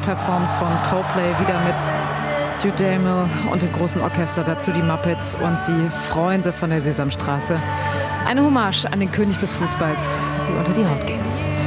performt von Coldplay, wieder mit Hugh Damel und dem großen Orchester, dazu die Muppets und die Freunde von der Sesamstraße. Eine Hommage an den König des Fußballs, die unter die Haut geht.